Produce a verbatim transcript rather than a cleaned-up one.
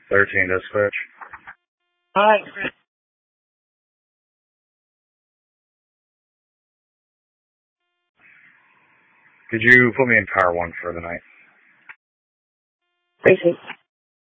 thirteen dispatch. Hi. Could you put me in power one for the night? Tracy.